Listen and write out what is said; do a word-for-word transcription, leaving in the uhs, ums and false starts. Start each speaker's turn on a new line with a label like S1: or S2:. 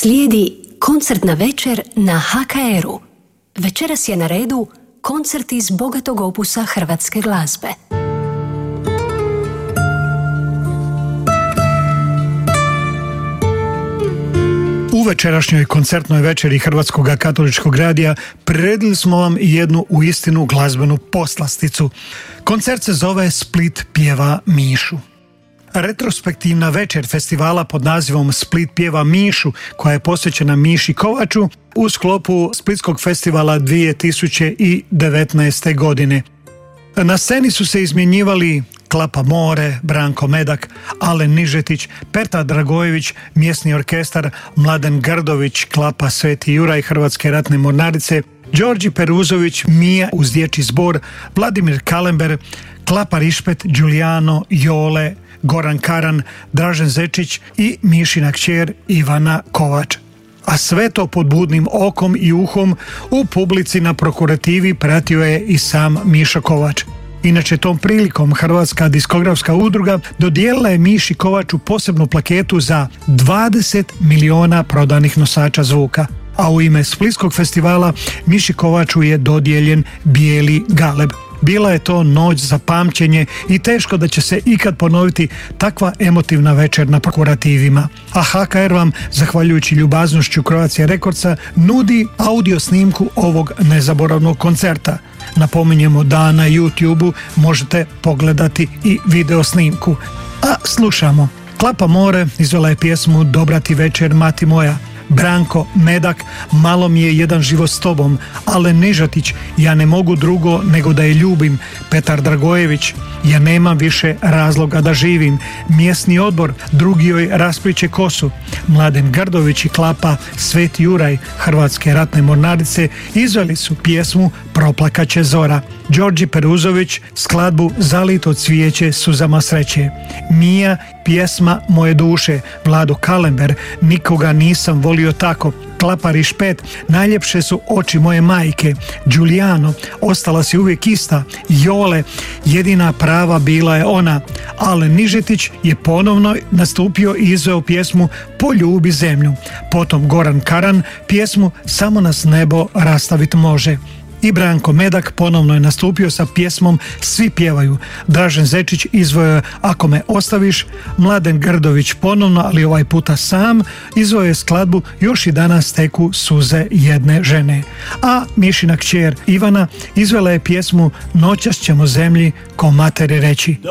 S1: Slijedi koncertna večer na ha ka eru. Večeras je na redu koncert iz bogatog opusa hrvatske glazbe.
S2: U večerašnjoj koncertnoj večeri Hrvatskog katoličkog radija priredili smo vam jednu uistinu glazbenu poslasticu. Koncert se zove Split pjeva Mišu. Retrospektivna večer festivala pod nazivom Split pjeva Mišu, koja je posvećena Miši Kovaču, u sklopu Splitskog festivala dvije tisuće devetnaeste. godine. Na sceni su se izmjenjivali Klapa More, Branko Medak, Alen Nižetić, Petar Dragojević, mjesni orkestar, Mladen Grdović, Klapa Sveti Juraj Hrvatske ratne mornarice, Đorđe Peruzović, Mija uz dječji zbor, Vladimir Kalember, Klapa Rišpet, Giuliano, Jole, Goran Karan, Dražen Zečić i Mišina kćer Ivana Kovač. A sve to pod budnim okom i uhom u publici na prokurativi pratio je i sam Miša Kovač. Inače, tom prilikom Hrvatska diskografska udruga dodijelila je Miši Kovaču posebnu plaketu za dvadeset miliona prodanih nosača zvuka, a u ime Splitskog festivala Miši Kovaču je dodijeljen bijeli galeb. Bila je to noć za pamćenje i teško da će se ikad ponoviti takva emotivna večer na prokurativima. A ha ka er vam, zahvaljujući ljubaznošću Croatia Recordsa, nudi audio snimku ovog nezaboravnog koncerta. Napominjemo da na YouTubeu možete pogledati i video snimku. A slušamo. Klapa More izvela je pjesmu Dobra ti večer, mati moja. Branko Medak, Malo mi je jedan život s tobom. Alen Nižetić, Ja ne mogu drugo nego da je ljubim. Petar Dragojević, Ja nemam više razloga da živim. Mjesni odbor, Drugi joj raspliče kosu. Mladen Grdović i Klapa Sveti Juraj Hrvatske ratne mornarice izveli su pjesmu Proplakaće zora. Đorđe Peruzović skladbu Zalito cvijeće suzama sreće. Mija pjesma Moje duše. Vlado Kalember, Nikoga nisam volio tako. Klapa Rišpet, Najljepše su oči moje majke. Giuliano, Ostala si uvijek ista. Jole, Jedina prava bila je ona. Alen Nižetić je ponovno nastupio i izveo pjesmu Poljubi zemlju. Potom Goran Karan pjesmu Samo nas nebo rastavit može. I Branko Medak ponovno je nastupio sa pjesmom Svi pjevaju. Dražen Zečić izveo je Ako me ostaviš. Mladen Grdović ponovno, ali ovaj puta sam, izveo je skladbu Još i danas teku suze jedne žene. A Mišina kćer Ivana izvela je pjesmu Noćas ćemo zemlji ko materi reći.